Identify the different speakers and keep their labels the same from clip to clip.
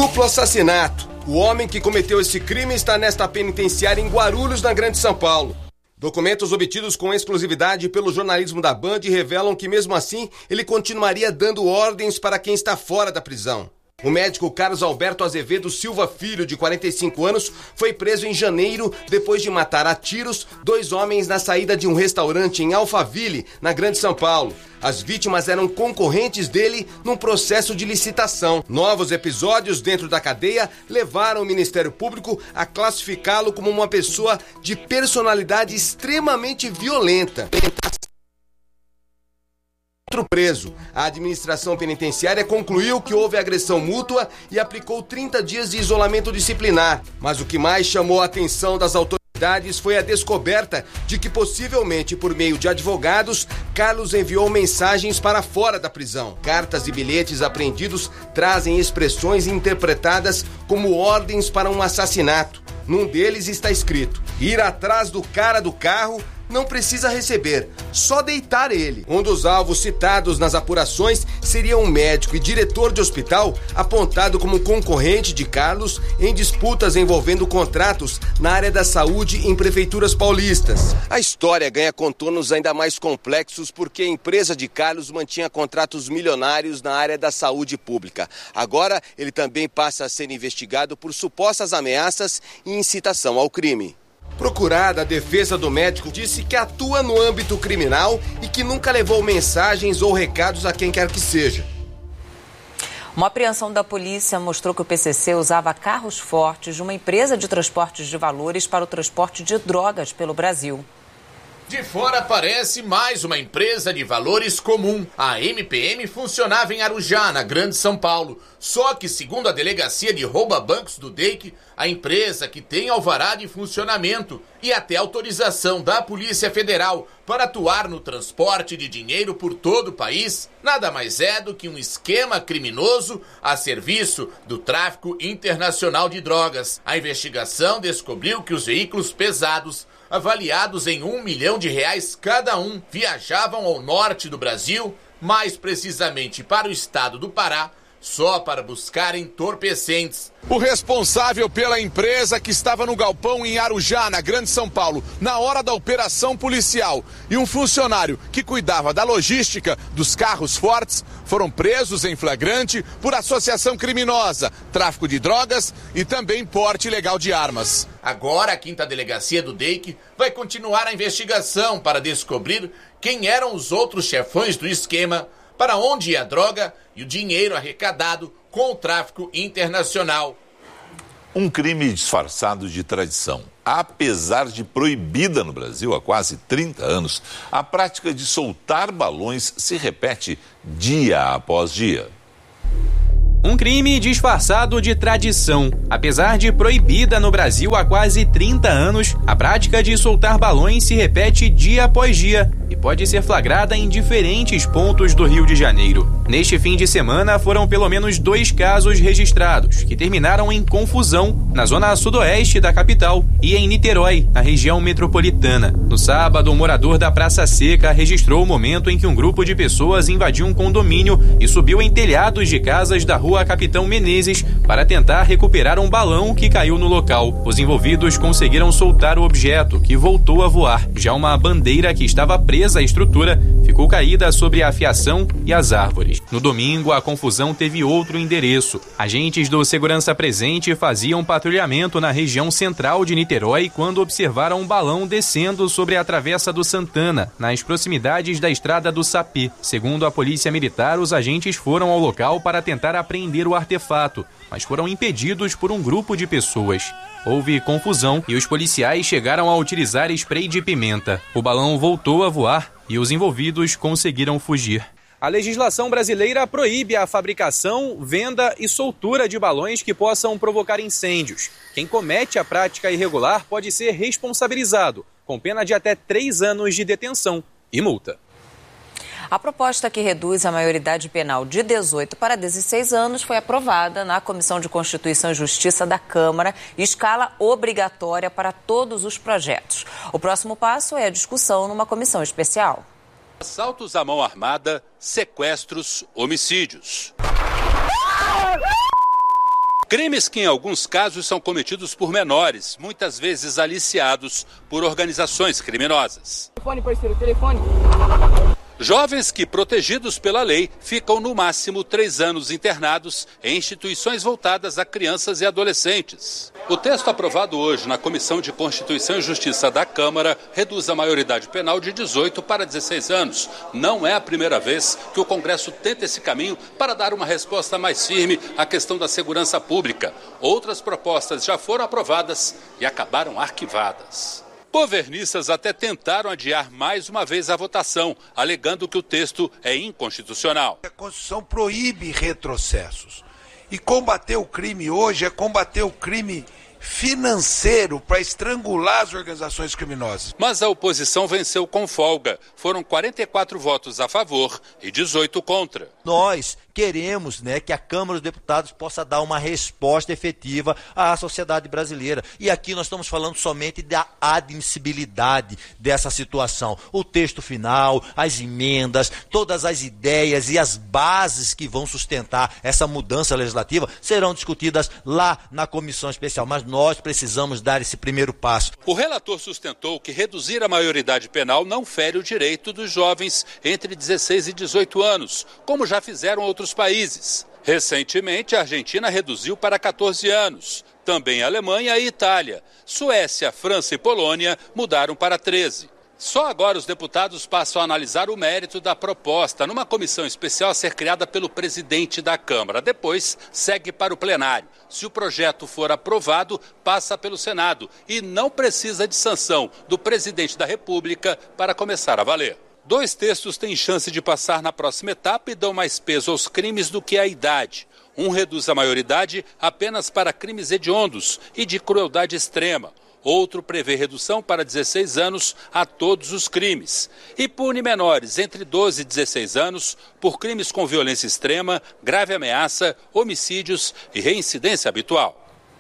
Speaker 1: Duplo assassinato. O homem que cometeu esse crime está nesta penitenciária em Guarulhos, na Grande São Paulo. Documentos obtidos com exclusividade pelo jornalismo da Band revelam que, mesmo assim, ele continuaria dando ordens para quem está fora da prisão. O médico Carlos Alberto Azevedo Silva Filho, de 45 anos, foi preso em janeiro depois de matar a tiros 2 homens na saída de um restaurante em Alphaville, na Grande São Paulo. As vítimas eram concorrentes dele num processo de licitação. Novos episódios dentro da cadeia levaram o Ministério Público a classificá-lo como uma pessoa de personalidade extremamente violenta. Outro preso. A administração penitenciária concluiu que houve agressão mútua e aplicou 30 dias de isolamento disciplinar. Mas o que mais chamou a atenção das autoridades foi a descoberta de que, possivelmente por meio de advogados, Carlos enviou mensagens para fora da prisão. Cartas e bilhetes apreendidos trazem expressões interpretadas como ordens para um assassinato. Num deles está escrito: ir atrás do cara do carro, não precisa receber, só deitar ele. Um dos alvos citados nas apurações seria um médico e diretor de hospital apontado como concorrente de Carlos em disputas envolvendo contratos na área da saúde em prefeituras paulistas. A história ganha contornos ainda mais complexos porque a empresa de Carlos mantinha contratos milionários na área da saúde pública. Agora, ele também passa a ser investigado por supostas ameaças e incitação ao crime. Procurada, a defesa do médico disse que atua no âmbito criminal e que nunca levou mensagens ou recados a quem quer que seja.
Speaker 2: Uma apreensão da polícia mostrou que o PCC usava carros fortes de uma empresa de transportes de valores para o transporte de drogas pelo Brasil.
Speaker 3: De fora parece mais uma empresa de valores comum. A MPM funcionava em Arujá, na Grande São Paulo. Só que, segundo a Delegacia de Rouba-Bancos do DEIC, a empresa, que tem alvará de funcionamento e até autorização da Polícia Federal para atuar no transporte de dinheiro por todo o país, nada mais é do que um esquema criminoso a serviço do tráfico internacional de drogas. A investigação descobriu que os veículos pesados, avaliados em R$1 milhão cada um, viajavam ao norte do Brasil, mais precisamente para o estado do Pará, só para buscar entorpecentes.
Speaker 4: O responsável pela empresa, que estava no galpão em Arujá, na Grande São Paulo, na hora da operação policial, e um funcionário que cuidava da logística dos carros fortes, foram presos em flagrante por associação criminosa, tráfico de drogas e também porte ilegal de armas.
Speaker 3: Agora a 5ª Delegacia do DEIC vai continuar a investigação para descobrir quem eram os outros chefões do esquema, para onde ia a droga e o dinheiro arrecadado com o tráfico internacional.
Speaker 5: Um crime disfarçado de tradição. Apesar de proibida no Brasil há quase 30 anos, a prática de soltar balões se repete dia após dia.
Speaker 6: Um crime disfarçado de tradição. Apesar de proibida no Brasil há quase 30 anos, a prática de soltar balões se repete dia após dia e pode ser flagrada em diferentes pontos do Rio de Janeiro. Neste fim de semana, foram pelo menos 2 casos registrados, que terminaram em confusão na zona sudoeste da capital e em Niterói, na região metropolitana. No sábado, um morador da Praça Seca registrou o momento em que um grupo de pessoas invadiu um condomínio e subiu em telhados de casas da rua Capitão Menezes para tentar recuperar um balão que caiu no local. Os envolvidos conseguiram soltar o objeto, que voltou a voar. Já uma bandeira que estava presa à estrutura ficou caída sobre a fiação e as árvores. No domingo, a confusão teve outro endereço. Agentes do Segurança Presente faziam patrulhamento na região central de Niterói quando observaram um balão descendo sobre a Travessa do Santana, nas proximidades da Estrada do Sapê. Segundo a Polícia Militar, os agentes foram ao local para tentar apreender o artefato, mas foram impedidos por um grupo de pessoas. Houve confusão e os policiais chegaram a utilizar spray de pimenta. O balão voltou a voar e os envolvidos conseguiram fugir. A legislação brasileira proíbe a fabricação, venda e soltura de balões que possam provocar incêndios. Quem comete a prática irregular pode ser responsabilizado, com pena de até 3 anos de detenção e multa.
Speaker 2: A proposta que reduz a maioridade penal de 18 para 16 anos foi aprovada na Comissão de Constituição e Justiça da Câmara e escala obrigatória para todos os projetos. O próximo passo é a discussão numa comissão especial.
Speaker 7: Assaltos à mão armada, sequestros, homicídios. Crimes que, em alguns casos, são cometidos por menores, muitas vezes aliciados por organizações criminosas.
Speaker 8: Telefone, parceiro, telefone.
Speaker 7: Jovens que, protegidos pela lei, ficam no máximo 3 anos internados em instituições voltadas a crianças e adolescentes. O texto aprovado hoje na Comissão de Constituição e Justiça da Câmara reduz a maioridade penal de 18 para 16 anos. Não é a primeira vez que o Congresso tenta esse caminho para dar uma resposta mais firme à questão da segurança pública. Outras propostas já foram aprovadas e acabaram arquivadas. Governistas até tentaram adiar mais uma vez a votação, alegando que o texto é inconstitucional.
Speaker 9: A Constituição proíbe retrocessos. E combater o crime hoje é combater o crime financeiro para estrangular as organizações criminosas.
Speaker 7: Mas a oposição venceu com folga. Foram 44 votos a favor e 18 contra.
Speaker 10: Nós queremos, que a Câmara dos Deputados possa dar uma resposta efetiva à sociedade brasileira. E aqui nós estamos falando somente da admissibilidade dessa situação. O texto final, as emendas, todas as ideias e as bases que vão sustentar essa mudança legislativa serão discutidas lá na comissão especial. Mas nós precisamos dar esse primeiro passo.
Speaker 7: O relator sustentou que reduzir a maioridade penal não fere o direito dos jovens entre 16 e 18 anos, como já fizeram outros países. Recentemente, a Argentina reduziu para 14 anos. Também a Alemanha e Itália. Suécia, França e Polônia mudaram para 13. Só agora os deputados passam a analisar o mérito da proposta numa comissão especial a ser criada pelo presidente da Câmara. Depois, segue para o plenário. Se o projeto for aprovado, passa pelo Senado e não precisa de sanção do presidente da República para começar a valer. 2 textos têm chance de passar na próxima etapa e dão mais peso aos crimes do que à idade. Um reduz a maioridade apenas para crimes hediondos e de crueldade extrema. Outro prevê redução para 16 anos a todos os crimes. E pune menores entre 12 e 16 anos por crimes com violência extrema, grave ameaça, homicídios e reincidência habitual.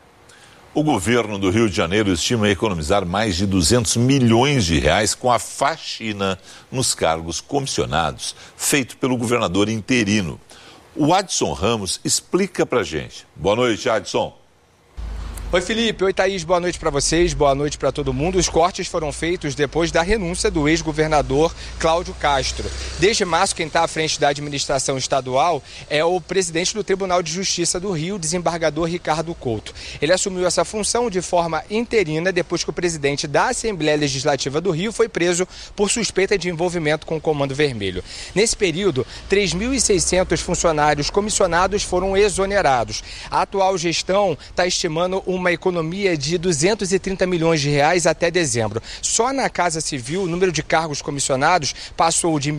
Speaker 5: O governo do Rio de Janeiro estima economizar mais de 200 milhões de reais com a faxina nos cargos comissionados, feito pelo governador interino. O Adson Ramos explica pra gente. Boa noite, Adson.
Speaker 11: Oi, Felipe. Oi, Thaís. Boa noite para vocês. Boa noite para todo mundo. Os cortes foram feitos depois da renúncia do ex-governador Cláudio Castro. Desde março, quem está à frente da administração estadual é o presidente do Tribunal de Justiça do Rio, desembargador Ricardo Couto. Ele assumiu essa função de forma interina depois que o presidente da Assembleia Legislativa do Rio foi preso por suspeita de envolvimento com o Comando Vermelho. Nesse período, 3.600 funcionários comissionados foram exonerados. A atual gestão está estimando uma economia de 230 milhões de reais até dezembro. Só na Casa Civil, o número de cargos comissionados passou de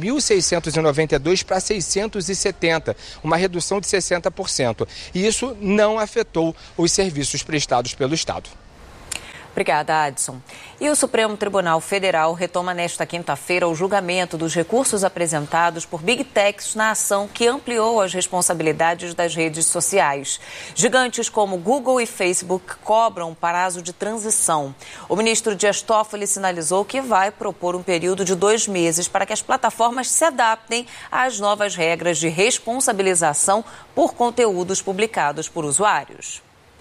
Speaker 11: 1.692 para 670, uma redução de 60%. E isso não afetou os serviços prestados pelo Estado.
Speaker 2: Obrigada, Adson. E o Supremo Tribunal Federal retoma nesta quinta-feira o julgamento dos recursos apresentados por Big Techs na ação que ampliou as responsabilidades das redes sociais. Gigantes como Google e Facebook cobram prazo de transição. O ministro Dias Toffoli sinalizou que vai propor um período de 2 meses para que as plataformas se adaptem às novas regras de responsabilização por conteúdos publicados por usuários.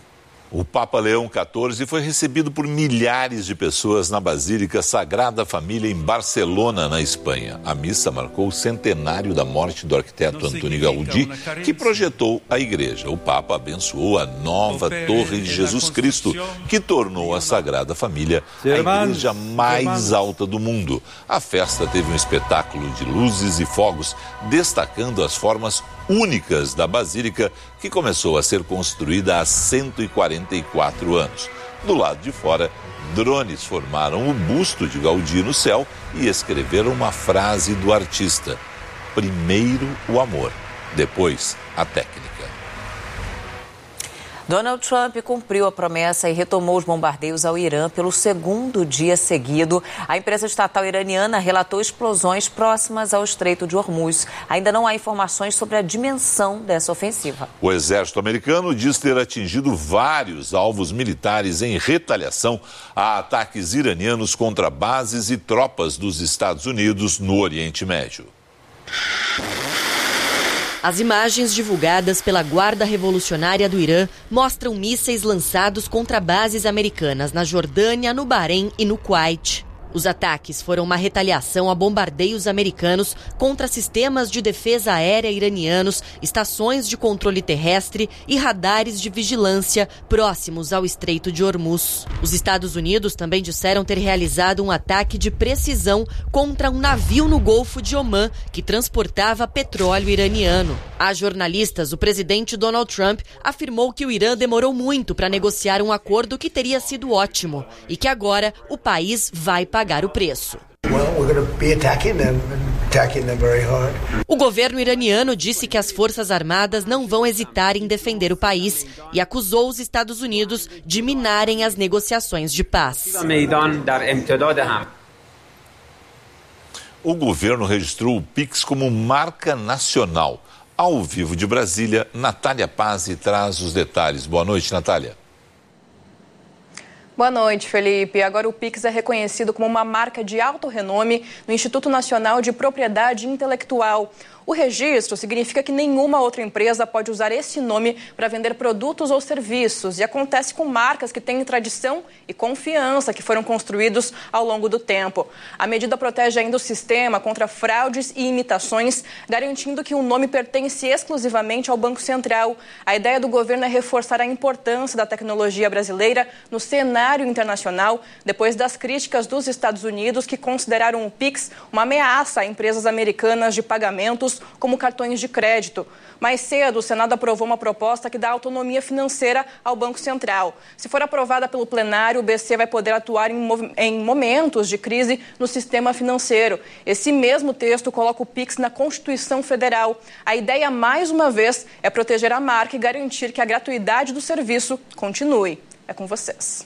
Speaker 5: O Papa Leão XIV foi recebido por milhares de pessoas na Basílica Sagrada Família em Barcelona, na Espanha. A missa marcou o centenário da morte do arquiteto Antoni Gaudí, que projetou a igreja. O Papa abençoou a nova Torre de Jesus Cristo, que tornou a Sagrada Família a igreja mais alta do mundo. A festa teve um espetáculo de luzes e fogos, destacando as formas únicas da Basílica, que começou a ser construída há 144 anos. Do lado de fora, drones formaram o busto de Gaudí no céu e escreveram uma frase do artista: primeiro o amor, depois a técnica.
Speaker 2: Donald Trump cumpriu a promessa e retomou os bombardeios ao Irã pelo 2º dia seguido. A empresa estatal iraniana relatou explosões próximas ao Estreito de Hormuz. Ainda não há informações sobre a dimensão dessa ofensiva.
Speaker 5: O exército americano diz ter atingido vários alvos militares em retaliação a ataques iranianos contra bases e tropas dos Estados Unidos no Oriente Médio.
Speaker 8: As imagens divulgadas pela Guarda Revolucionária do Irã mostram mísseis lançados contra bases americanas na Jordânia, no Bahrein e no Kuwait. Os ataques foram uma retaliação a bombardeios americanos contra sistemas de defesa aérea iranianos, estações de controle terrestre e radares de vigilância próximos ao Estreito de Hormuz. Os Estados Unidos também disseram ter realizado um ataque de precisão contra um navio no Golfo de Omã que transportava petróleo iraniano. A jornalistas, o presidente Donald Trump afirmou que o Irã demorou muito para negociar um acordo que teria sido ótimo e que agora o país vai pagar o preço. O governo iraniano disse que as forças armadas não vão hesitar em defender o país e acusou os Estados Unidos de minarem as negociações de paz.
Speaker 5: O governo registrou o Pix como marca nacional. Ao vivo de Brasília, Natália Pazzi traz os detalhes. Boa noite, Natália.
Speaker 12: Boa noite, Felipe. Agora o Pix é reconhecido como uma marca de alto renome no Instituto Nacional de Propriedade Intelectual. O registro significa que nenhuma outra empresa pode usar esse nome para vender produtos ou serviços e acontece com marcas que têm tradição e confiança que foram construídos ao longo do tempo. A medida protege ainda o sistema contra fraudes e imitações, garantindo que o nome pertence exclusivamente ao Banco Central. A ideia do governo é reforçar a importância da tecnologia brasileira no cenário internacional, depois das críticas dos Estados Unidos, que consideraram o Pix uma ameaça a empresas americanas de pagamentos como cartões de crédito. Mais cedo, o Senado aprovou uma proposta que dá autonomia financeira ao Banco Central. Se for aprovada pelo plenário, o BC vai poder atuar em momentos de crise no sistema financeiro. Esse mesmo texto coloca o Pix na Constituição Federal. A ideia, mais uma vez, é proteger a marca e garantir que a gratuidade do serviço continue. É com vocês.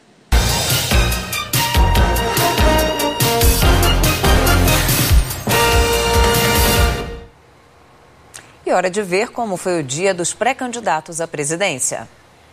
Speaker 2: E hora de ver como foi o dia dos pré-candidatos à presidência.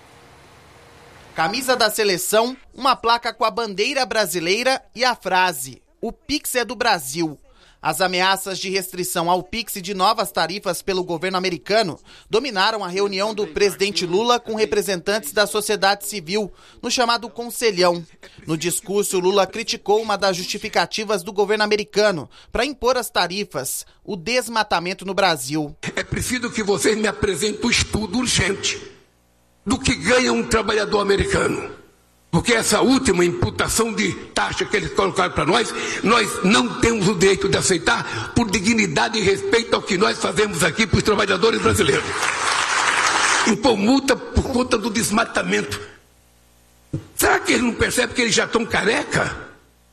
Speaker 13: Camisa da seleção, uma placa com a bandeira brasileira e a frase: "O Pix é do Brasil". As ameaças de restrição ao Pix e de novas tarifas pelo governo americano dominaram a reunião do presidente Lula com representantes da sociedade civil, no chamado Conselhão. No discurso, Lula criticou uma das justificativas do governo americano para impor as tarifas: o desmatamento no Brasil.
Speaker 14: É preciso que vocês me apresentem um estudo urgente do que ganha um trabalhador americano. Porque essa última imputação de taxa que eles colocaram para nós não temos o direito de aceitar por dignidade e respeito ao que nós fazemos aqui para os trabalhadores brasileiros. Impor multa por conta do desmatamento. Será que eles não percebem que eles já estão careca?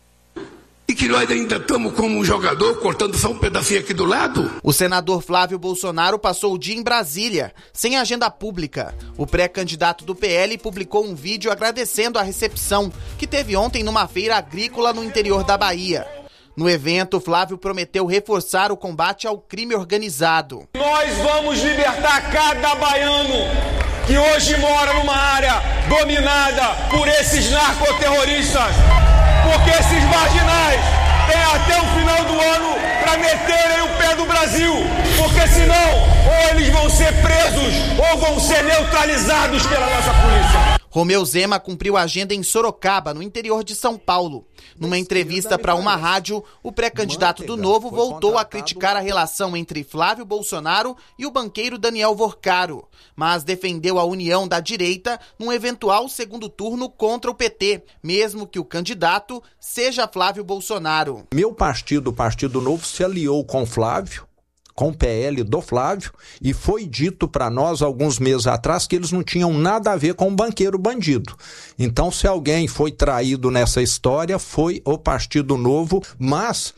Speaker 14: E que nós ainda estamos como um jogador cortando só um pedacinho aqui do lado?
Speaker 13: O senador Flávio Bolsonaro passou o dia em Brasília, sem agenda pública. O pré-candidato do PL publicou um vídeo agradecendo a recepção que teve ontem numa feira agrícola no interior da Bahia. No evento, Flávio prometeu reforçar o combate ao crime organizado.
Speaker 15: Nós vamos libertar cada baiano que hoje mora numa área dominada por esses narcoterroristas. Porque esses marginais têm até o final do ano para meterem o pé do Brasil. Porque senão, ou eles vão ser presos ou vão ser neutralizados pela nossa polícia.
Speaker 13: Romeu Zema cumpriu a agenda em Sorocaba, no interior de São Paulo. Numa entrevista para uma rádio, o pré-candidato do Novo voltou a criticar a relação entre Flávio Bolsonaro e o banqueiro Daniel Vorcaro, mas defendeu a união da direita num eventual segundo turno contra o PT, mesmo que o candidato seja Flávio Bolsonaro.
Speaker 16: Meu partido, o Partido Novo, se aliou com Flávio, com o PL do Flávio, e foi dito para nós alguns meses atrás que eles não tinham nada a ver com o banqueiro bandido. Então, se alguém foi traído nessa história, foi o Partido Novo, mas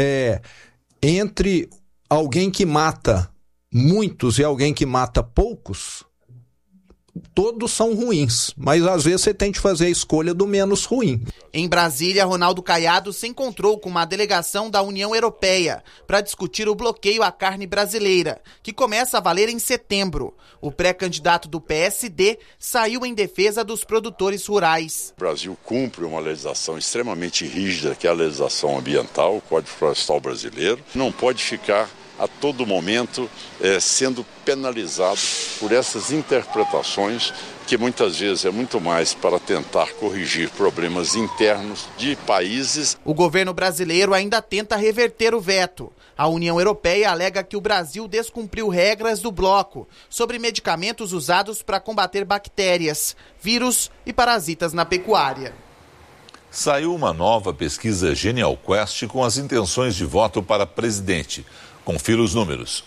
Speaker 16: entre alguém que mata muitos e alguém que mata poucos, todos são ruins, mas às vezes você tem que fazer a escolha do menos ruim.
Speaker 13: Em Brasília, Ronaldo Caiado se encontrou com uma delegação da União Europeia para discutir o bloqueio à carne brasileira, que começa a valer em setembro. O pré-candidato do PSD saiu em defesa dos produtores rurais.
Speaker 17: O Brasil cumpre uma legislação extremamente rígida, que é a legislação ambiental, o Código Florestal Brasileiro. Não pode ficar a todo momento sendo penalizado por essas interpretações que muitas vezes é muito mais para tentar corrigir problemas internos de países.
Speaker 13: O governo brasileiro ainda tenta reverter o veto. A União Europeia alega que o Brasil descumpriu regras do bloco sobre medicamentos usados para combater bactérias, vírus e parasitas na pecuária.
Speaker 5: Saiu uma nova pesquisa Genial Quest com as intenções de voto para presidente. Confira os números.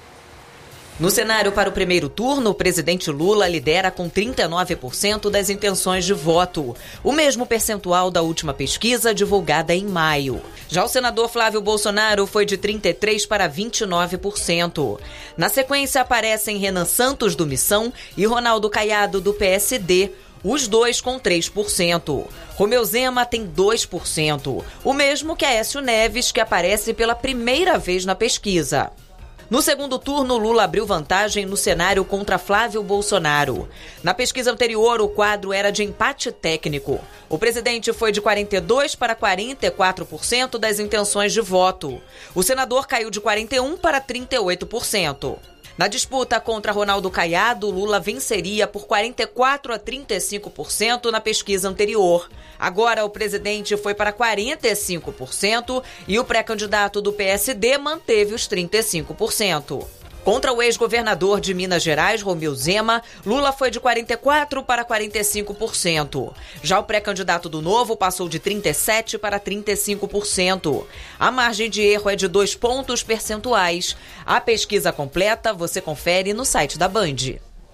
Speaker 8: No cenário para o primeiro turno, o presidente Lula lidera com 39% das intenções de voto, o mesmo percentual da última pesquisa divulgada em maio. Já o senador Flávio Bolsonaro foi de 33% para 29%. Na sequência aparecem Renan Santos, do Missão, e Ronaldo Caiado, do PSD, os dois com 3%. Romeu Zema tem 2%, o mesmo que Aécio Neves, que aparece pela primeira vez na pesquisa. No segundo turno, Lula abriu vantagem no cenário contra Flávio Bolsonaro. Na pesquisa anterior, o quadro era de empate técnico. O presidente foi de 42% para 44% das intenções de voto. O senador caiu de 41% para 38%. Na disputa contra Ronaldo Caiado, Lula venceria por 44% a 35% na pesquisa anterior. Agora, o presidente foi para 45% e o pré-candidato do PSD manteve os 35%. Contra o ex-governador de Minas Gerais, Romeu Zema, Lula foi de 44% para 45%. Já o pré-candidato do Novo passou de 37% para 35%. A margem de erro é de 2 pontos percentuais. A pesquisa completa você confere no site da Band.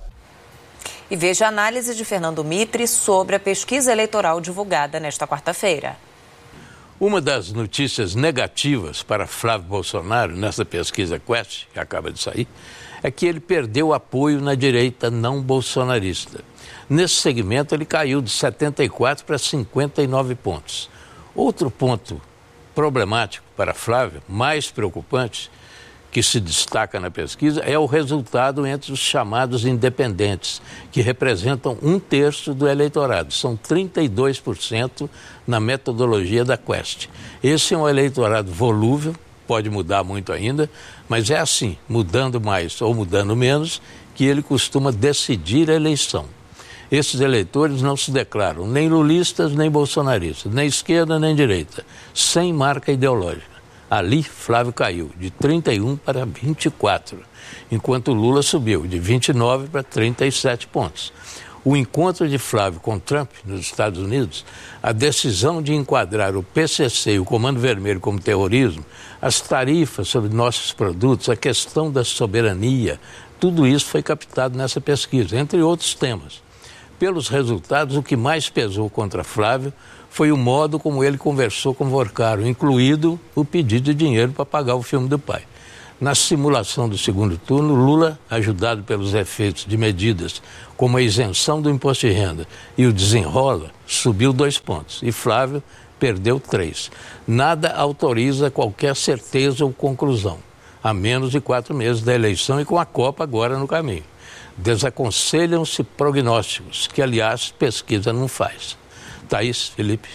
Speaker 2: E veja a análise de Fernando Mitre sobre a pesquisa eleitoral divulgada nesta quarta-feira.
Speaker 18: Uma das notícias negativas para Flávio Bolsonaro nessa pesquisa Quest, que acaba de sair, é que ele perdeu apoio na direita não bolsonarista. Nesse segmento, ele caiu de 74 para 59 pontos. Outro ponto problemático para Flávio, mais preocupante, que se destaca na pesquisa, é o resultado entre os chamados independentes, que representam 1/3 do eleitorado. São 32% na metodologia da Quest. Esse é um eleitorado volúvel, pode mudar muito ainda, mas é assim, mudando mais ou mudando menos, que ele costuma decidir a eleição. Esses eleitores não se declaram nem lulistas, nem bolsonaristas, nem esquerda, nem direita, sem marca ideológica. Ali, Flávio caiu de 31 para 24, enquanto Lula subiu de 29 para 37 pontos. O encontro de Flávio com Trump nos Estados Unidos, a decisão de enquadrar o PCC e o Comando Vermelho como terrorismo, as tarifas sobre nossos produtos, a questão da soberania, tudo isso foi captado nessa pesquisa, entre outros temas. Pelos resultados, o que mais pesou contra Flávio foi o modo como ele conversou com Vorcaro, incluído o pedido de dinheiro para pagar o filme do pai. Na simulação do segundo turno, Lula, ajudado pelos efeitos de medidas como a isenção do imposto de renda e o desenrola, subiu 2 pontos e Flávio perdeu 3. Nada autoriza qualquer certeza ou conclusão, a menos de 4 meses da eleição e com a Copa agora no caminho. Desaconselham-se prognósticos, que aliás pesquisa não faz. Thaís, Felipe.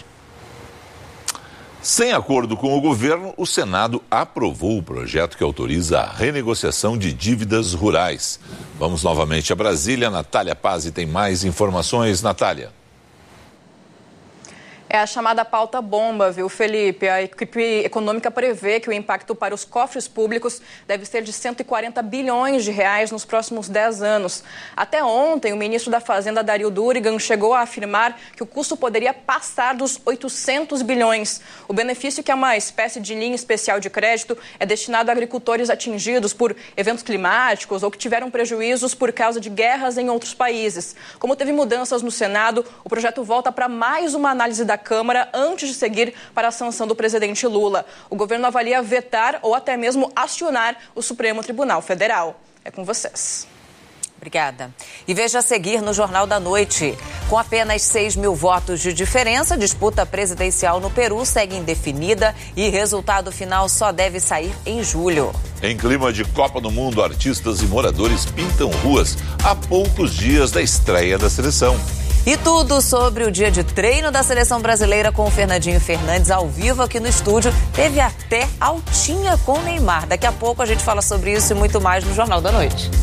Speaker 5: Sem acordo com o governo, o Senado aprovou o projeto que autoriza a renegociação de dívidas rurais. Vamos novamente a Brasília. Natália Pazzi tem mais informações. Natália.
Speaker 12: É a chamada pauta bomba, viu, Felipe? A equipe econômica prevê que o impacto para os cofres públicos deve ser de 140 bilhões de reais nos próximos 10 anos. Até ontem, o ministro da Fazenda, Dario Durigan, chegou a afirmar que o custo poderia passar dos 800 bilhões. O benefício, que é uma espécie de linha especial de crédito, é destinado a agricultores atingidos por eventos climáticos ou que tiveram prejuízos por causa de guerras em outros países. Como teve mudanças no Senado, o projeto volta para mais uma análise da Câmara antes de seguir para a sanção do presidente Lula. O governo avalia vetar ou até mesmo acionar o Supremo Tribunal Federal. É com vocês.
Speaker 2: Obrigada. E veja a seguir no Jornal da Noite. Com apenas 6 mil votos de diferença, a disputa presidencial no Peru segue indefinida e resultado final só deve sair em julho.
Speaker 5: Em clima de Copa do Mundo, artistas e moradores pintam ruas a poucos dias da estreia da seleção.
Speaker 2: E tudo sobre o dia de treino da Seleção Brasileira com o Fernandinho Fernandes ao vivo aqui no estúdio. Teve até altinha com o Neymar. Daqui a pouco a gente fala sobre isso e muito mais no Jornal da Noite.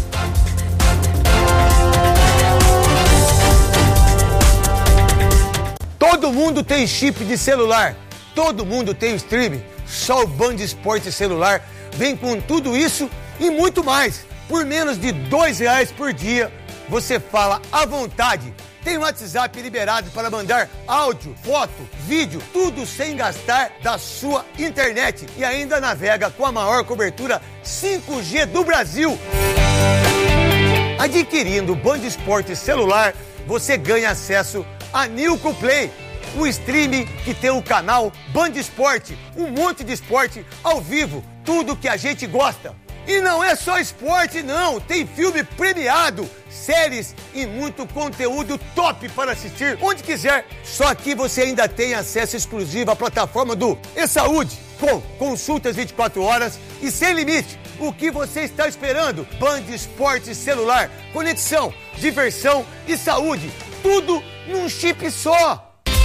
Speaker 19: Todo mundo tem chip de celular. Todo mundo tem streaming. Só o Band Esporte Celular vem com tudo isso e muito mais. Por menos de R$2 por dia, você fala à vontade. Tem o WhatsApp liberado para mandar áudio, foto, vídeo, tudo sem gastar da sua internet. E ainda navega com a maior cobertura 5G do Brasil. Adquirindo o Band Esporte Celular, você ganha acesso a Nilco Play, o streaming que tem o canal Band Esporte, um monte de esporte ao vivo, tudo que a gente gosta. E não é só esporte não, tem filme premiado, séries e muito conteúdo top para assistir onde quiser. Só que você ainda tem acesso exclusivo à plataforma do eSaúde, com consultas 24 horas e sem limite. O que você está esperando? Band Esporte Celular, conexão, diversão e saúde, tudo num chip só.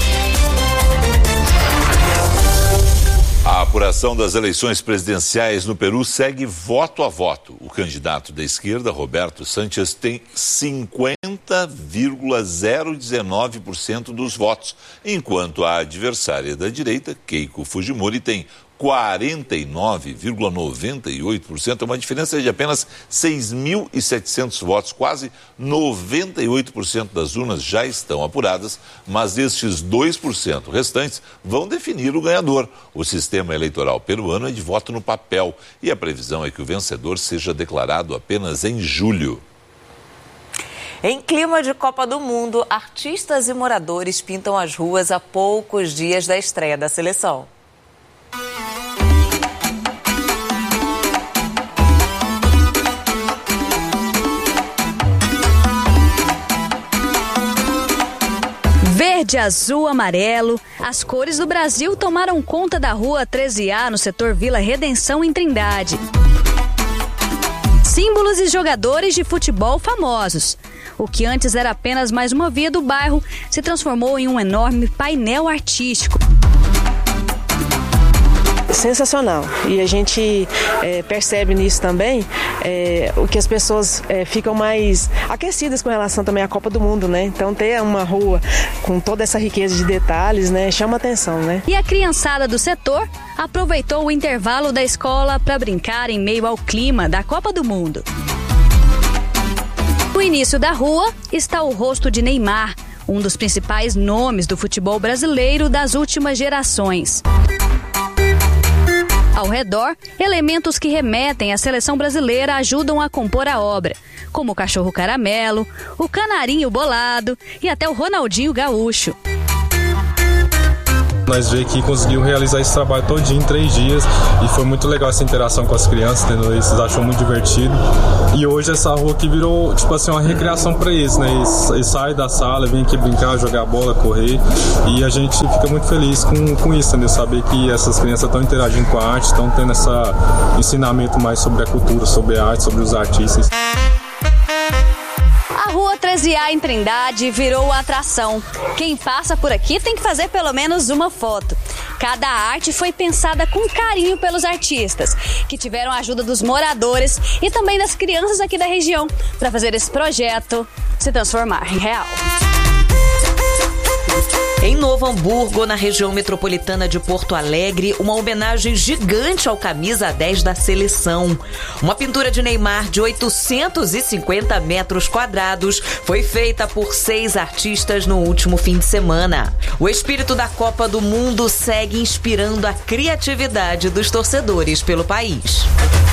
Speaker 5: A apuração das eleições presidenciais no Peru segue voto a voto. O candidato da esquerda, Roberto Sánchez, tem 50,019% dos votos, enquanto a adversária da direita, Keiko Fujimori, tem 49,98%, uma diferença de apenas 6.700 votos. Quase 98% das urnas já estão apuradas, mas estes 2% restantes vão definir o ganhador. O sistema eleitoral peruano é de voto no papel e a previsão é que o vencedor seja declarado apenas em julho.
Speaker 2: Em clima de Copa do Mundo, artistas e moradores pintam as ruas a poucos dias da estreia da seleção.
Speaker 20: Verde, azul, amarelo, as cores do Brasil tomaram conta da rua 13A no setor Vila Redenção em Trindade. Símbolos e jogadores de futebol famosos. O que antes era apenas mais uma via do bairro se transformou em um enorme painel artístico.
Speaker 21: Sensacional. E a gente percebe nisso também o que as pessoas ficam mais aquecidas com relação também à Copa do Mundo, né? Então ter uma rua com toda essa riqueza de detalhes, né, chama atenção, né?
Speaker 20: E a criançada do setor aproveitou o intervalo da escola para brincar em meio ao clima da Copa do Mundo. No início da rua está o rosto de Neymar, um dos principais nomes do futebol brasileiro das últimas gerações. Ao redor, elementos que remetem à seleção brasileira ajudam a compor a obra, como o cachorro caramelo, o canarinho bolado e até o Ronaldinho gaúcho.
Speaker 22: Nós veio aqui e conseguimos realizar esse trabalho todinho em 3 dias e foi muito legal essa interação com as crianças, entendeu? Eles acharam muito divertido. E hoje essa rua aqui virou, tipo assim, uma recreação para eles, né? Eles saem da sala, vêm aqui brincar, jogar bola, correr e a gente fica muito feliz com isso, entendeu? Saber que essas crianças estão interagindo com a arte, estão tendo esse ensinamento mais sobre a cultura, sobre a arte, sobre os artistas.
Speaker 20: A Rua 13A em Trindade virou atração. Quem passa por aqui tem que fazer pelo menos uma foto. Cada arte foi pensada com carinho pelos artistas, que tiveram a ajuda dos moradores e também das crianças aqui da região, para fazer esse projeto se transformar em real.
Speaker 2: Em Novo Hamburgo, na região metropolitana de Porto Alegre, uma homenagem gigante ao camisa 10 da seleção. Uma pintura de Neymar de 850 metros quadrados foi feita por 6 artistas no último fim de semana. O espírito da Copa do Mundo segue inspirando a criatividade dos torcedores pelo país.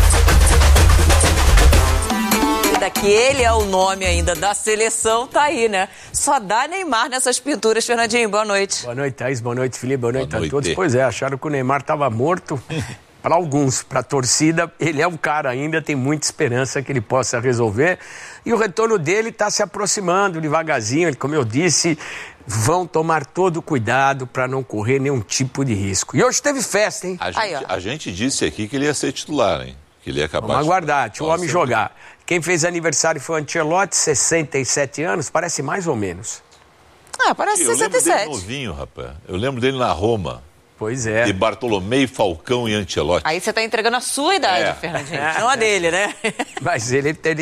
Speaker 2: Que ele é o nome ainda da seleção, tá aí, né? Só dá Neymar nessas pinturas, Fernandinho. Boa noite.
Speaker 23: Boa noite, Thaís. Boa noite, Felipe. Boa noite a todos. Pois é, acharam que o Neymar estava morto. Para alguns, para a torcida, ele é um cara ainda, tem muita esperança que ele possa resolver. E o retorno dele está se aproximando devagarzinho. Ele, como eu disse, vão tomar todo o cuidado para não correr nenhum tipo de risco. E hoje teve festa, hein?
Speaker 5: A gente disse aqui que ele ia ser titular, hein? Que ele ia acabar.
Speaker 23: Vamos aguardar, tinha o homem jogar. Quem fez aniversário foi o Ancelotti, 67 anos, parece mais ou menos.
Speaker 2: Parece
Speaker 5: Eu
Speaker 2: 67.
Speaker 5: lembro dele novinho, rapaz. Eu lembro dele na Roma.
Speaker 23: Pois é.
Speaker 5: De Bartolomei, Falcão e Ancelotti.
Speaker 2: Aí você está entregando a sua idade, Fernandinho, não a dele, né?
Speaker 23: Mas ele tem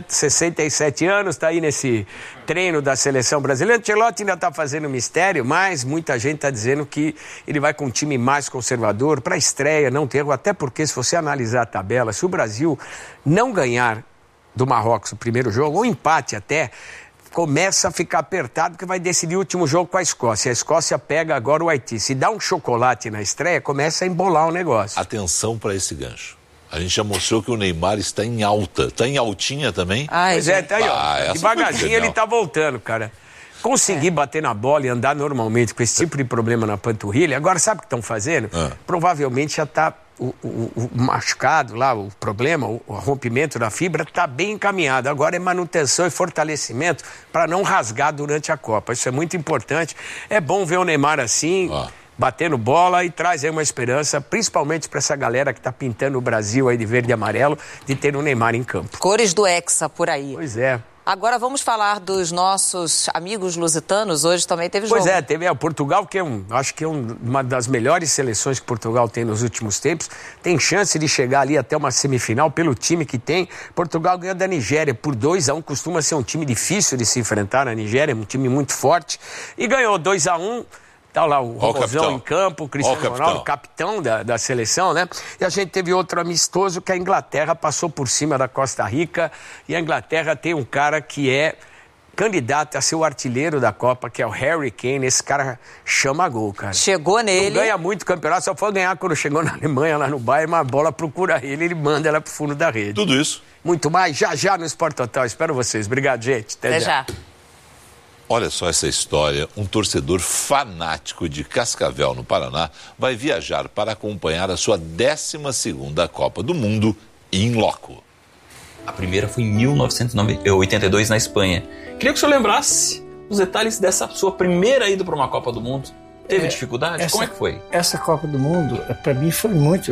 Speaker 23: 67 anos, está aí nesse treino da seleção brasileira. Ancelotti ainda está fazendo mistério, mas muita gente está dizendo que ele vai com um time mais conservador para a estreia, não ter erro, até porque se você analisar a tabela, se o Brasil não ganhar do Marrocos o primeiro jogo, ou empate até, começa a ficar apertado porque vai decidir o último jogo com a Escócia. A Escócia pega agora o Haiti. Se dá um chocolate na estreia, começa a embolar o negócio.
Speaker 5: Atenção para esse gancho. A gente já mostrou que o Neymar está em alta. Está em altinha também?
Speaker 23: Pois é, tá aí, ó. Devagarzinho ele tá voltando, cara. Conseguir bater na bola e andar normalmente com esse tipo de problema na panturrilha. Agora, sabe o que estão fazendo? Provavelmente já está... O machucado lá, o problema, o rompimento da fibra está bem encaminhado. Agora é manutenção e fortalecimento para não rasgar durante a Copa. Isso é muito importante. É bom ver o Neymar assim, batendo bola, e traz aí uma esperança, principalmente para essa galera que está pintando o Brasil aí de verde e amarelo, de ter o Neymar em campo.
Speaker 2: Cores do Hexa por aí.
Speaker 23: Pois é.
Speaker 2: Agora vamos falar dos nossos amigos lusitanos. Hoje também teve jogo.
Speaker 23: Pois é, teve o Portugal, que acho que é uma das melhores seleções que Portugal tem nos últimos tempos. Tem chance de chegar ali até uma semifinal pelo time que tem. Portugal ganhou da Nigéria por 2-1. Costuma ser um time difícil de se enfrentar na Nigéria, um time muito forte. E ganhou 2-1. Tá lá o Robozão em campo, o Cristiano Ronaldo, capitão da seleção, né? E a gente teve outro amistoso que a Inglaterra passou por cima da Costa Rica. E a Inglaterra tem um cara que é candidato a ser o artilheiro da Copa, que é o Harry Kane. Esse cara chama gol, cara.
Speaker 2: Chegou nele.
Speaker 23: Não ganha muito campeonato, só foi ganhar quando chegou na Alemanha, lá no Bayern, uma bola procura ele manda ela pro fundo da rede.
Speaker 5: Tudo isso.
Speaker 23: Muito mais, já no Sport Total. Espero vocês. Obrigado, gente. Até já.
Speaker 5: Olha só essa história. Um torcedor fanático de Cascavel, no Paraná, vai viajar para acompanhar a sua 12ª Copa do Mundo in loco.
Speaker 1: A primeira foi em 1982 na Espanha. Queria que o senhor lembrasse os detalhes dessa sua primeira ida para uma Copa do Mundo. Teve dificuldade? Como é que foi?
Speaker 3: Essa Copa do Mundo, para mim, foi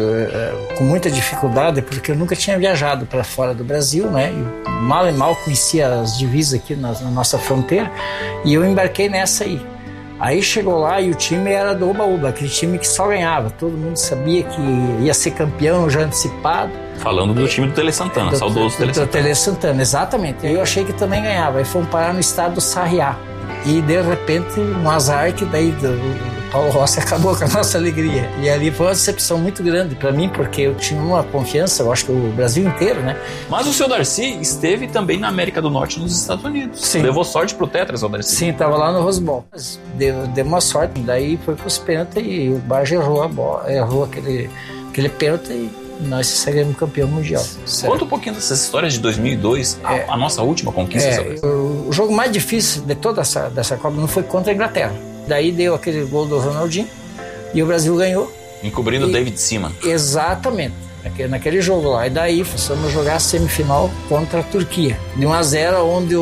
Speaker 3: com muita dificuldade, porque eu nunca tinha viajado para fora do Brasil, né? Eu mal e mal conhecia as divisas aqui na nossa fronteira, e eu embarquei nessa aí. Aí chegou lá e o time era do Oba-Oba, aquele time que só ganhava. Todo mundo sabia que ia ser campeão já antecipado.
Speaker 1: Falando do time do Tele Santana, saudoso Tele Santana.
Speaker 3: Do Tele Santana, exatamente. Eu achei que também ganhava. Aí fomos parar no estado do Sarriá. E de repente, um azar que daí o Paulo Rossi acabou com a nossa alegria. E ali foi uma decepção muito grande para mim, porque eu tinha uma confiança, eu acho que o Brasil inteiro, né?
Speaker 1: Mas o seu Darcy esteve também na América do Norte, nos Estados Unidos.
Speaker 3: Sim.
Speaker 1: Levou sorte pro Tetra, seu Darcy.
Speaker 3: Sim, tava lá no Rose Bowl. Deu uma sorte, daí foi pros pênaltis e o Barja errou a bola, errou aquele pênalti e nós saímos campeão mundial.
Speaker 1: Conta um pouquinho dessas histórias de 2002, a nossa última conquista.
Speaker 3: O jogo mais difícil de toda dessa Copa não foi contra a Inglaterra. Daí deu aquele gol do Ronaldinho e o Brasil ganhou.
Speaker 1: Encobrindo o David Seaman.
Speaker 3: Exatamente, naquele jogo lá. E daí fomos jogar a semifinal contra a Turquia. De 1-0, onde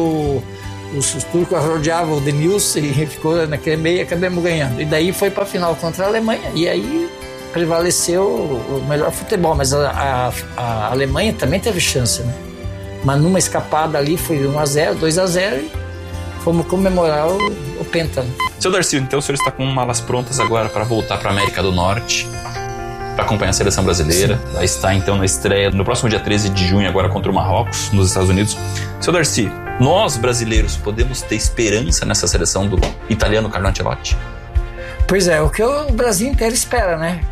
Speaker 3: os turcos rodeavam o Denilson e ficou naquele meio e acabamos ganhando. E daí foi para a final contra a Alemanha. E aí prevaleceu o melhor futebol, mas a Alemanha também teve chance, né? Mas numa escapada ali foi 1-0, 2-0 e fomos comemorar o Penta.
Speaker 1: Seu Darcy, então o senhor está com malas prontas agora para voltar para a América do Norte, para acompanhar a seleção brasileira. Sim. Vai estar então na estreia no próximo dia 13 de junho agora contra o Marrocos, nos Estados Unidos. Seu Darcy, nós brasileiros podemos ter esperança nessa seleção do italiano Carlo Ancelotti?
Speaker 3: Pois é, o que o Brasil inteiro espera, né?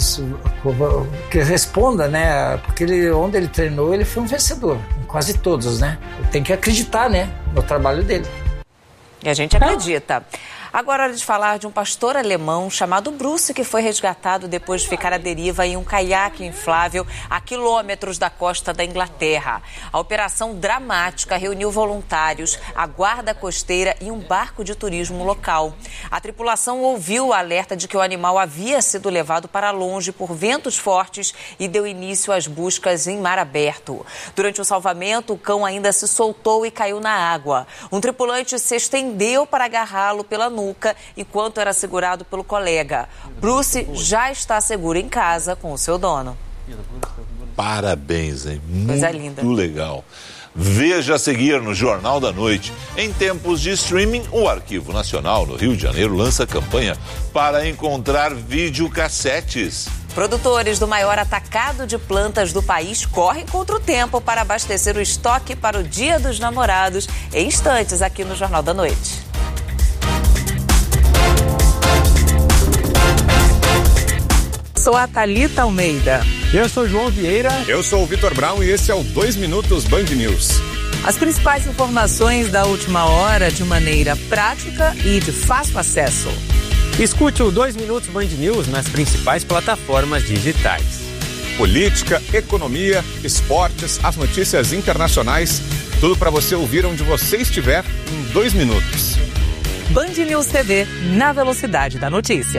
Speaker 3: Que responda, né? Porque onde ele treinou, ele foi um vencedor, quase todos, né? Tem que acreditar, né? No trabalho dele.
Speaker 2: E a gente acredita. Agora é hora de falar de um pastor alemão chamado Bruce, que foi resgatado depois de ficar à deriva em um caiaque inflável a quilômetros da costa da Inglaterra. A operação dramática reuniu voluntários, a guarda costeira e um barco de turismo local. A tripulação ouviu o alerta de que o animal havia sido levado para longe por ventos fortes e deu início às buscas em mar aberto. Durante o salvamento, o cão ainda se soltou e caiu na água. Um tripulante se estendeu para agarrá-lo pela nuca enquanto era segurado pelo colega. Bruce já está seguro em casa com o seu dono.
Speaker 5: Parabéns, hein?
Speaker 2: Coisa linda.
Speaker 5: Muito legal. Veja a seguir no Jornal da Noite. Em tempos de streaming, o Arquivo Nacional no Rio de Janeiro lança campanha para encontrar videocassetes.
Speaker 2: Produtores do maior atacado de plantas do país correm contra o tempo para abastecer o estoque para o Dia dos Namorados. Em instantes, aqui no Jornal da Noite.
Speaker 4: Sou a Thalita Almeida.
Speaker 6: Eu sou João Vieira.
Speaker 9: Eu sou o Vitor Brown e esse é o 2 Minutos Band News.
Speaker 4: As principais informações da última hora de maneira prática e de fácil acesso.
Speaker 6: Escute o 2 Minutos Band News nas principais plataformas digitais.
Speaker 9: Política, economia, esportes, as notícias internacionais, tudo para você ouvir onde você estiver em 2 minutos.
Speaker 4: Band News TV, na velocidade da notícia.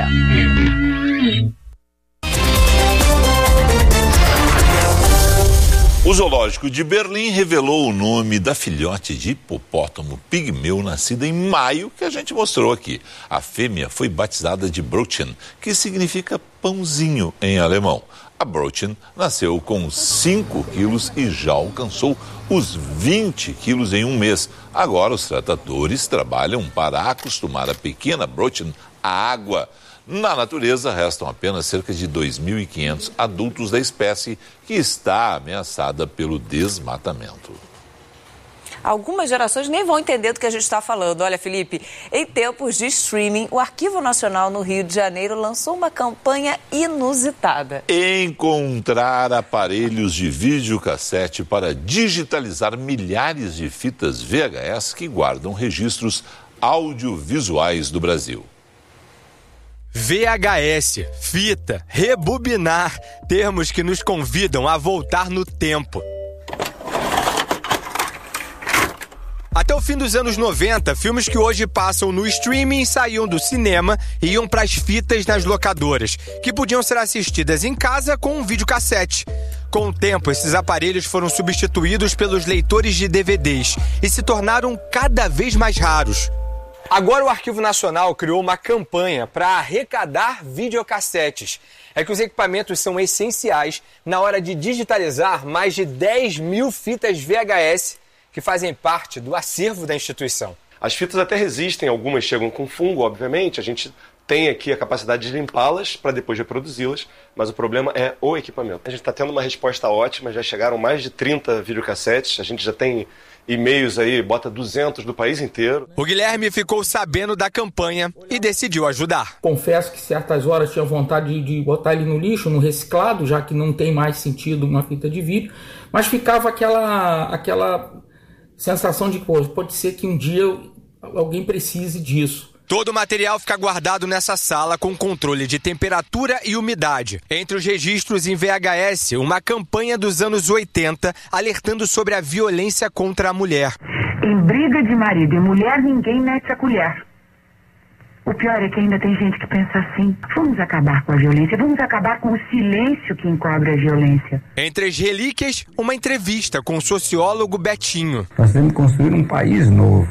Speaker 5: O zoológico de Berlim revelou o nome da filhote de hipopótamo pigmeu nascida em maio, que a gente mostrou aqui. A fêmea foi batizada de Brötchen, que significa pãozinho em alemão. A Brötchen nasceu com 5 quilos e já alcançou os 20 quilos em um mês. Agora os tratadores trabalham para acostumar a pequena Brötchen à água. Na natureza, restam apenas cerca de 2.500 adultos da espécie, que está ameaçada pelo desmatamento.
Speaker 2: Algumas gerações nem vão entender do que a gente está falando. Olha, Felipe, em tempos de streaming, o Arquivo Nacional no Rio de Janeiro lançou uma campanha inusitada.
Speaker 5: Encontrar aparelhos de videocassete para digitalizar milhares de fitas VHS que guardam registros audiovisuais do Brasil.
Speaker 11: VHS, fita, rebobinar, termos que nos convidam a voltar no tempo. Até o fim dos anos 90, filmes que hoje passam no streaming saíam do cinema e iam para as fitas nas locadoras, que podiam ser assistidas em casa com um videocassete. Com o tempo, esses aparelhos foram substituídos pelos leitores de DVDs e se tornaram cada vez mais raros. Agora o Arquivo Nacional criou uma campanha para arrecadar videocassetes. É que os equipamentos são essenciais na hora de digitalizar mais de 10 mil fitas VHS que fazem parte do acervo da instituição.
Speaker 24: As fitas até resistem, algumas chegam com fungo, obviamente, a gente tem aqui a capacidade de limpá-las para depois reproduzi-las, mas o problema é o equipamento. A gente está tendo uma resposta ótima, já chegaram mais de 30 videocassetes, a gente já tem e-mails aí, bota 200 do país inteiro.
Speaker 11: O Guilherme ficou sabendo da campanha e decidiu ajudar.
Speaker 3: Confesso que certas horas tinha vontade de botar ele no lixo, no reciclado, já que não tem mais sentido uma fita de vídeo, mas ficava aquela sensação de, pode ser que um dia alguém precise disso.
Speaker 11: Todo o material fica guardado nessa sala com controle de temperatura e umidade. Entre os registros em VHS, uma campanha dos anos 80 alertando sobre a violência contra a mulher.
Speaker 25: Em briga de marido e mulher, ninguém mete a colher. O pior é que ainda tem gente que pensa assim: vamos acabar com a violência, vamos acabar com o silêncio que encobre a violência.
Speaker 11: Entre as relíquias, uma entrevista com o sociólogo Betinho.
Speaker 26: Nós temos que construir um país novo.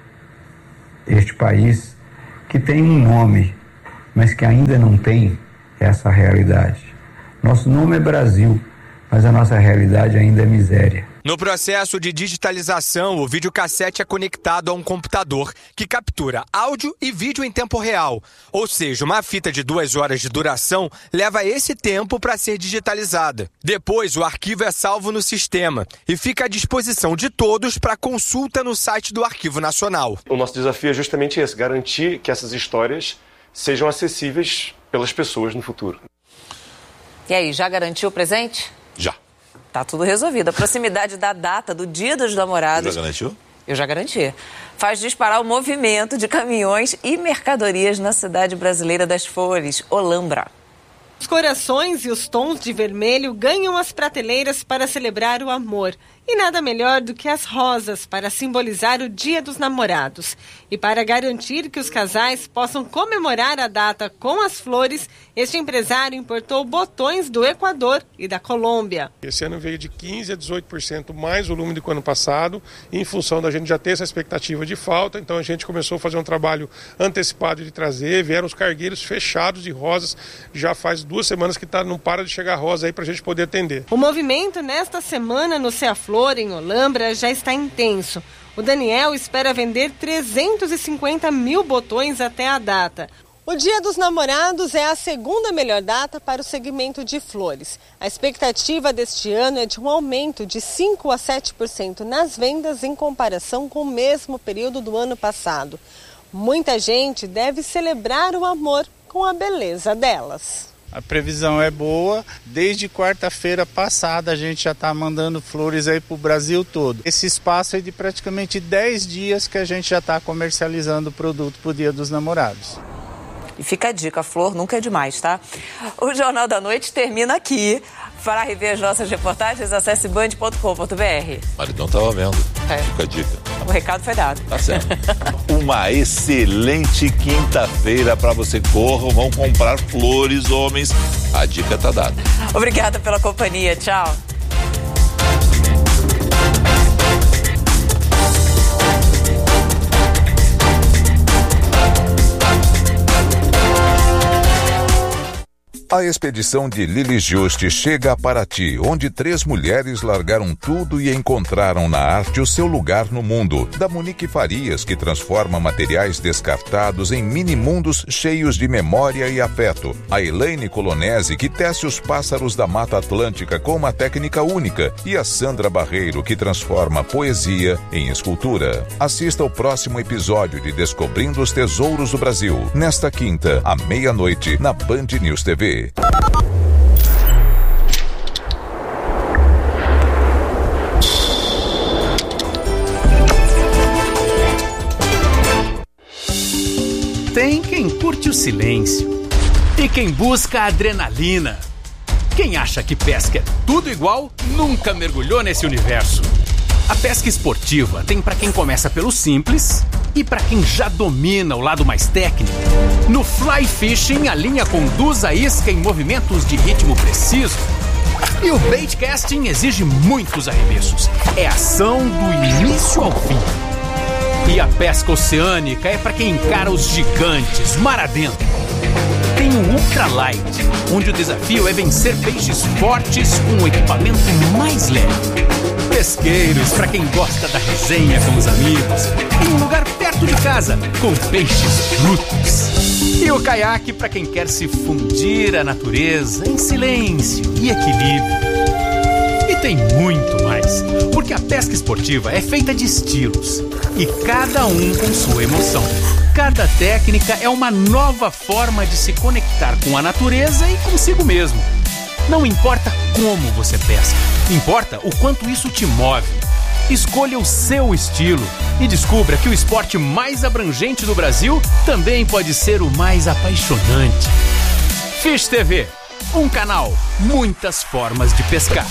Speaker 26: Este país que tem um nome, mas que ainda não tem essa realidade. Nosso nome é Brasil, mas a nossa realidade ainda é miséria.
Speaker 11: No processo de digitalização, o videocassete é conectado a um computador que captura áudio e vídeo em tempo real. Ou seja, uma fita de 2 horas de duração leva esse tempo para ser digitalizada. Depois, o arquivo é salvo no sistema e fica à disposição de todos para consulta no site do Arquivo Nacional.
Speaker 24: O nosso desafio é justamente esse, garantir que essas histórias sejam acessíveis pelas pessoas no futuro.
Speaker 2: E aí, já garantiu o presente?
Speaker 5: Já.
Speaker 2: Tá tudo resolvido. A proximidade da data do Dia dos Namorados...
Speaker 5: Já garantiu?
Speaker 2: Eu já garanti. Faz disparar o movimento de caminhões e mercadorias na cidade brasileira das flores, Olambra.
Speaker 27: Os corações e os tons de vermelho ganham as prateleiras para celebrar o amor. E nada melhor do que as rosas para simbolizar o Dia dos Namorados. E para garantir que os casais possam comemorar a data com as flores, este empresário importou botões do Equador e da Colômbia.
Speaker 28: Esse ano veio de 15% a 18% mais volume do que o ano passado, em função da gente já ter essa expectativa de falta. Então a gente começou a fazer um trabalho antecipado de trazer, vieram os cargueiros fechados de rosas, já faz 2 semanas que não para de chegar rosa aí para a gente poder atender.
Speaker 27: O movimento nesta semana no Ceaflor flor em Olambra já está intenso. O Daniel espera vender 350 mil botões até a data. O Dia dos Namorados é a segunda melhor data para o segmento de flores. A expectativa deste ano é de um aumento de 5% a 7% nas vendas em comparação com o mesmo período do ano passado. Muita gente deve celebrar o amor com a beleza delas.
Speaker 7: A previsão é boa. Desde quarta-feira passada a gente já está mandando flores aí para o Brasil todo. Esse espaço é de praticamente 10 dias que a gente já está comercializando o produto para o Dia dos Namorados.
Speaker 2: E fica a dica, flor nunca é demais, tá? O Jornal da Noite termina aqui. Para rever as nossas reportagens, acesse band.com.br.
Speaker 5: Maridão estava vendo. Fica a dica.
Speaker 2: O recado foi dado.
Speaker 5: Tá certo. Uma excelente quinta-feira para você. Corram, vão comprar flores, homens. A dica tá dada.
Speaker 2: Obrigada pela companhia. Tchau.
Speaker 8: A expedição de Lili Juste chega a Paraty, onde 3 mulheres largaram tudo e encontraram na arte o seu lugar no mundo. Da Monique Farias, que transforma materiais descartados em mini-mundos cheios de memória e afeto. A Elaine Colonese, que tece os pássaros da Mata Atlântica com uma técnica única. E a Sandra Barreiro, que transforma poesia em escultura. Assista ao próximo episódio de Descobrindo os Tesouros do Brasil, nesta quinta, à meia-noite, na Band News TV.
Speaker 10: Tem quem curte o silêncio e quem busca a adrenalina. Quem acha que pesca é tudo igual, nunca mergulhou nesse universo. A pesca esportiva tem para quem começa pelo simples e para quem já domina o lado mais técnico. No fly fishing, a linha conduz a isca em movimentos de ritmo preciso. E o bait casting exige muitos arremessos. É ação do início ao fim. E a pesca oceânica é para quem encara os gigantes, mar adentro. Tem o ultralight, onde o desafio é vencer peixes fortes com um equipamento mais leve. Pesqueiros, para quem gosta da resenha com os amigos. Em um lugar perto de casa, com peixes brutos. E o caiaque, para quem quer se fundir à natureza em silêncio e equilíbrio. E tem muito mais, porque a pesca esportiva é feita de estilos. E cada um com sua emoção. Cada técnica é uma nova forma de se conectar com a natureza e consigo mesmo. Não importa como você pesca, importa o quanto isso te move. Escolha o seu estilo e descubra que o esporte mais abrangente do Brasil também pode ser o mais apaixonante. Fish TV, um canal, muitas formas de pescar.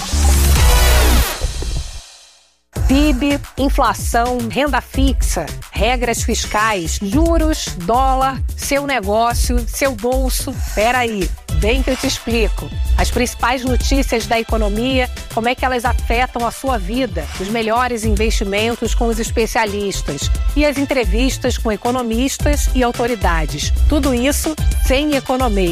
Speaker 13: PIB, inflação, renda fixa, regras fiscais, juros, dólar, seu negócio, seu bolso. Peraí, vem que eu te explico. As principais notícias da economia, como é que elas afetam a sua vida, os melhores investimentos com os especialistas e as entrevistas com economistas e autoridades. Tudo isso sem economia.